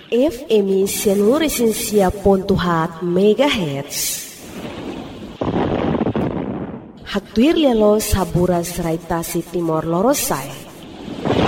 FM 100.4 MHz. Hatuir lelo saburas raitasi Timor Lorosai.